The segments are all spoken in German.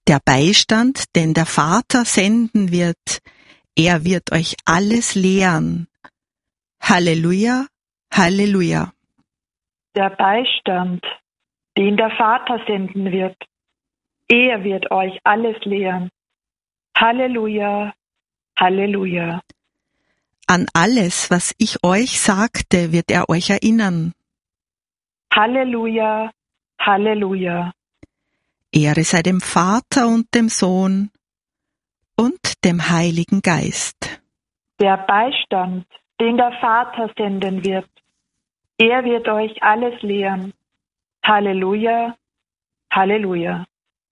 Der Beistand, den der Vater senden wird, er wird euch alles lehren. Halleluja, Halleluja. Der Beistand, den der Vater senden wird, er wird euch alles lehren. Halleluja, Halleluja. An alles, was ich euch sagte, wird er euch erinnern. Halleluja, Halleluja. Ehre sei dem Vater und dem Sohn und dem Heiligen Geist. Der Beistand, den der Vater senden wird, er wird euch alles lehren. Halleluja, Halleluja.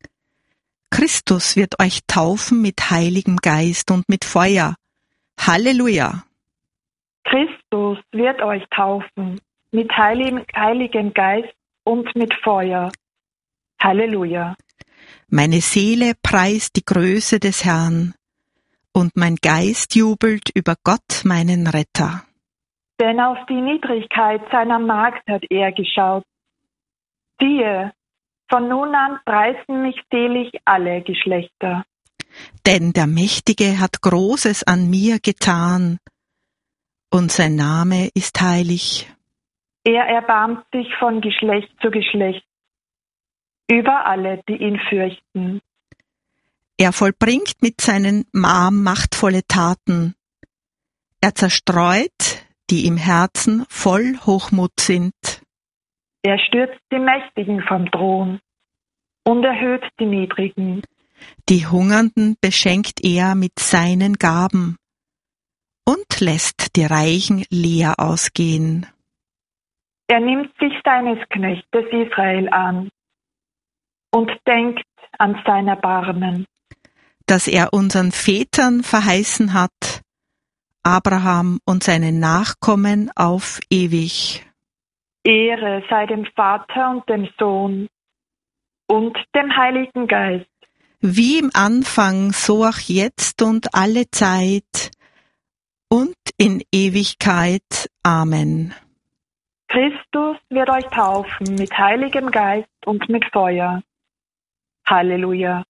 Christus wird euch taufen mit Heiligem Geist und mit Feuer. Halleluja. Christus wird euch taufen mit Heiligem Geist und mit Feuer. Halleluja. Meine Seele preist die Größe des Herrn, und mein Geist jubelt über Gott, meinen Retter. Denn auf die Niedrigkeit seiner Magd hat er geschaut. Siehe, von nun an preisen mich selig alle Geschlechter. Denn der Mächtige hat Großes an mir getan, und sein Name ist heilig. Er erbarmt sich von Geschlecht zu Geschlecht über alle, die ihn fürchten. Er vollbringt mit seinen Armen machtvolle Taten. Er zerstreut, die im Herzen voll Hochmut sind. Er stürzt die Mächtigen vom Thron und erhöht die Niedrigen. Die Hungernden beschenkt er mit seinen Gaben und lässt die Reichen leer ausgehen. Er nimmt sich seines Knechtes Israel an und denkt an sein Erbarmen, das er unseren Vätern verheißen hat, Abraham und seinen Nachkommen auf ewig. Ehre sei dem Vater und dem Sohn und dem Heiligen Geist. Wie im Anfang, so auch jetzt und alle Zeit und in Ewigkeit. Amen. Christus wird euch taufen mit Heiligem Geist und mit Feuer. Halleluja.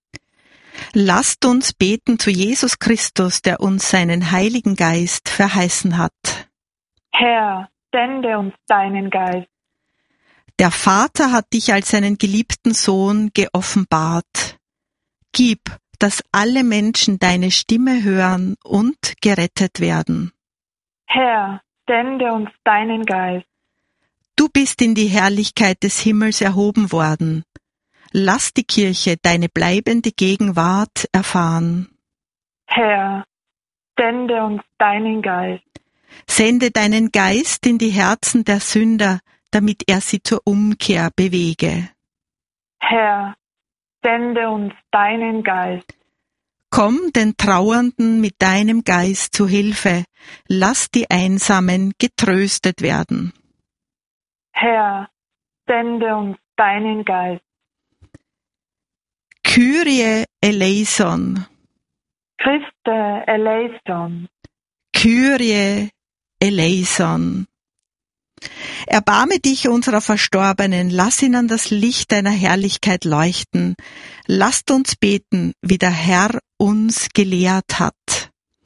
Lasst uns beten zu Jesus Christus, der uns seinen Heiligen Geist verheißen hat. Herr, sende uns deinen Geist. Der Vater hat dich als seinen geliebten Sohn geoffenbart. Gib, dass alle Menschen deine Stimme hören und gerettet werden. Herr, sende uns deinen Geist. Du bist in die Herrlichkeit des Himmels erhoben worden. Lass die Kirche deine bleibende Gegenwart erfahren. Herr, sende uns deinen Geist. Sende deinen Geist in die Herzen der Sünder, damit er sie zur Umkehr bewege. Herr, sende uns deinen Geist. Komm den Trauernden mit deinem Geist zu Hilfe. Lass die Einsamen getröstet werden. Herr, sende uns deinen Geist. Kyrie eleison. Christe eleison. Kyrie eleison. Erbarme dich unserer Verstorbenen, lass ihn an das Licht deiner Herrlichkeit leuchten. Lasst uns beten, wie der Herr uns gelehrt hat.